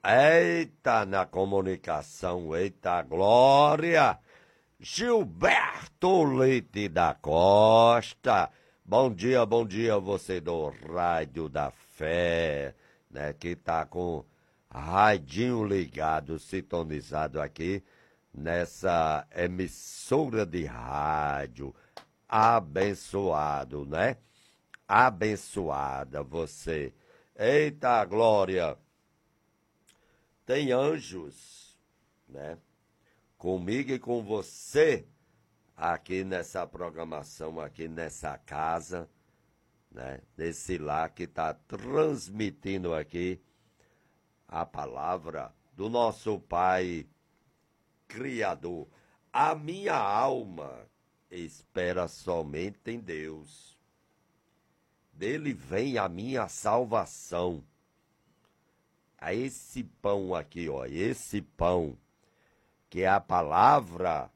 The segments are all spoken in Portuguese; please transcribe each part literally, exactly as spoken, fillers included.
Eita, na comunicação, eita glória! Gilberto Leite da Costa. Bom dia, bom dia, você do Rádio da Fé, né, que tá com radinho ligado, sintonizado aqui nessa emissora de rádio, abençoado, né? Abençoada você. Eita glória! Tem anjos, né? Comigo e com você, aqui nessa programação, aqui nessa casa, né? Nesse lar que está transmitindo aqui a palavra do nosso Pai Criador. A minha alma espera somente em Deus. Dele vem a minha salvação. A esse pão aqui, ó, esse pão, que é a palavra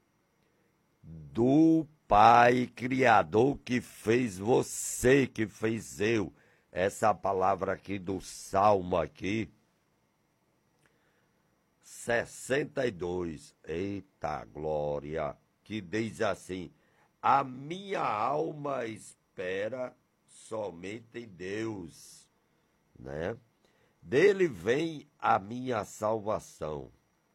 do Pai Criador que fez você, que fez eu. Essa palavra aqui do Salmo aqui, sessenta e dois, eita glória, que diz assim: a minha alma espera somente em Deus, né? Dele vem a minha salvação.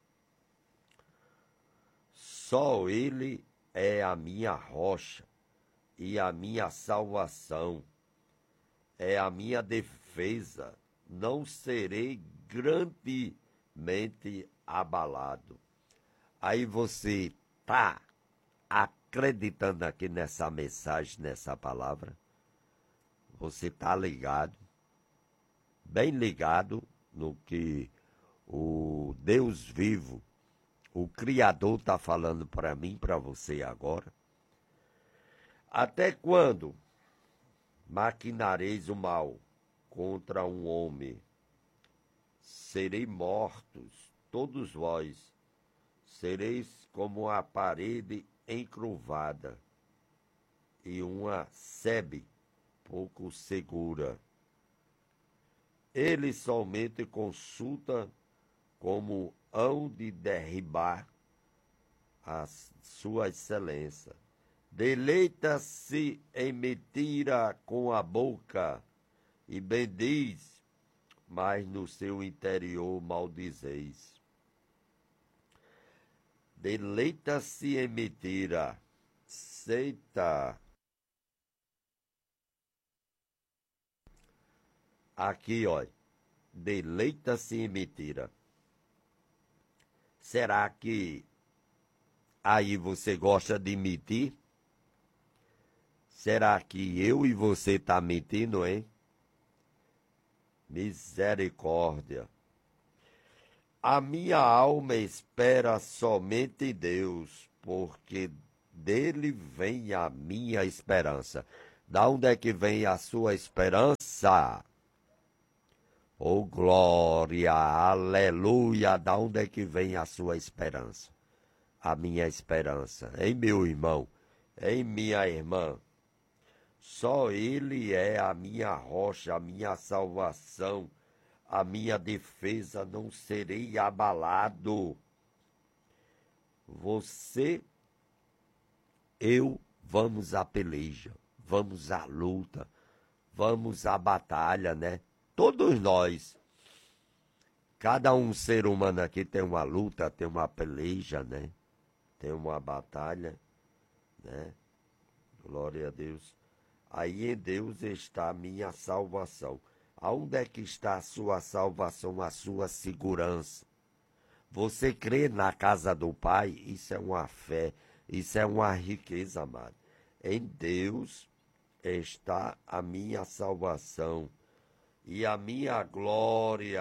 Só Ele é a minha rocha e a minha salvação. É a minha defesa. Não serei grandemente abalado. Aí você tá acreditando aqui nessa mensagem, nessa palavra? Você tá ligado? Bem ligado no que o Deus vivo, o Criador, está falando para mim, para você agora. Até quando maquinareis o mal contra um homem? Serei mortos, todos vós. Sereis como a parede encruvada e uma sebe pouco segura. Ele somente consulta como hão de derribar a sua excelência. Deleita-se em mentira com a boca e bendiz, mas no seu interior maldizeis. Deleita-se em mentira. Eita! Aqui, olha, deleita-se em mentira. Será que aí você gosta de mentir? Será que eu e você tá mentindo, hein? Misericórdia. A minha alma espera somente em Deus, porque dele vem a minha esperança. Da onde é que vem a sua esperança? Oh, glória, aleluia, da onde é que vem a sua esperança? A minha esperança, em meu irmão, em minha irmã. Só Ele é a minha rocha, a minha salvação, a minha defesa, não serei abalado. Você, eu, vamos à peleja, vamos à luta, vamos à batalha, né? Todos nós, cada um ser humano aqui tem uma luta, tem uma peleja, né? Tem uma batalha, né? Glória a Deus. Aí em Deus está a minha salvação. Aonde é que está a sua salvação, a sua segurança? Você crê na casa do Pai? Isso é uma fé, isso é uma riqueza, amado. Em Deus está a minha salvação e a minha glória,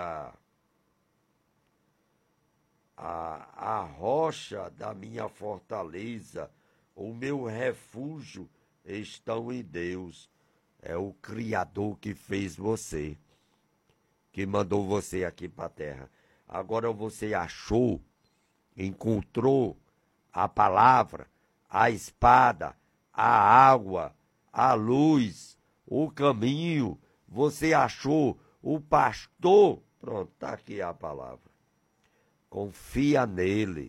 a, a rocha da minha fortaleza, o meu refúgio estão em Deus. É o Criador que fez você, que mandou você aqui para a terra. Agora você achou, encontrou a palavra, a espada, a água, a luz, o caminho. Você achou o pastor Pronto, está aqui a palavra. Confia nele,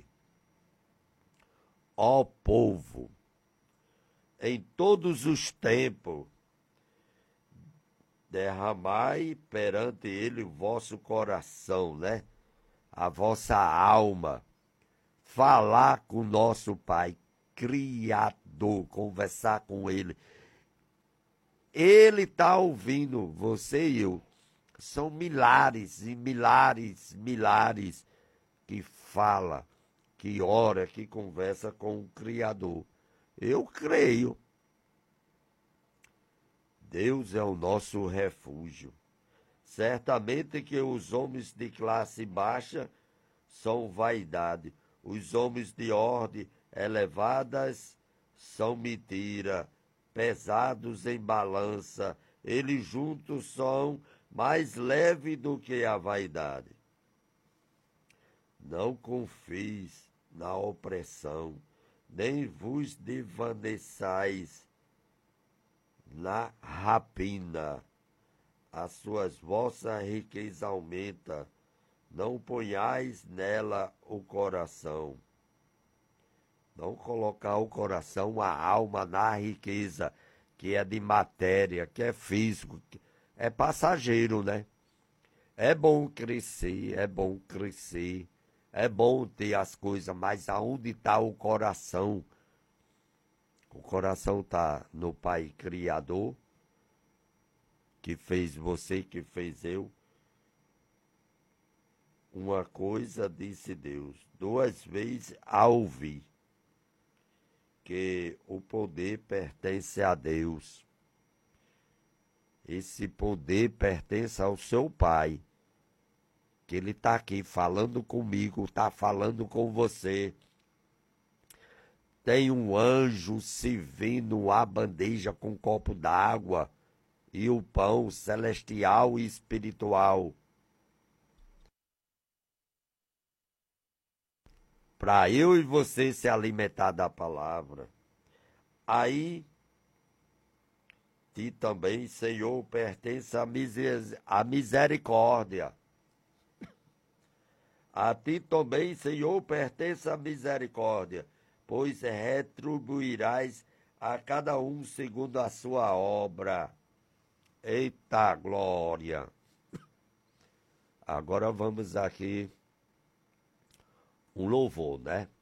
ó povo, em todos os tempos, derramai perante ele o vosso coração, né? A vossa alma, falar com o nosso Pai, Criador, conversar com ele. Ele está ouvindo você e eu. São milhares e milhares, milhares que fala, que ora, que conversa com o Criador. Eu creio. Deus é o nosso refúgio. Certamente que os homens de classe baixa são vaidade. Os homens de ordem elevadas são mentira. Pesados em balança, eles juntos são mais leves do que a vaidade. Não confies na opressão, nem vos devaneçais na rapina. As suas vossas riquezas aumenta, não ponhais nela o coração. Não colocar o coração, a alma na riqueza, que é de matéria, que é físico, é passageiro, né? É bom crescer, é bom crescer, é bom ter as coisas, mas aonde está o coração? O coração está no Pai Criador, que fez você, que fez eu. Uma coisa disse Deus, duas vezes a ouvir, que o poder pertence a Deus. Esse poder pertence ao seu Pai, que ele está aqui falando comigo, está falando com você. Tem um anjo servindo a bandeja com um copo d'água e o pão celestial e espiritual, para eu e você se alimentar da palavra. Aí, ti também, Senhor, pertence a, miser a misericórdia. A ti também, Senhor, pertence a misericórdia, pois retribuirás a cada um segundo a sua obra. Eita glória! Agora vamos aqui um louvor, né?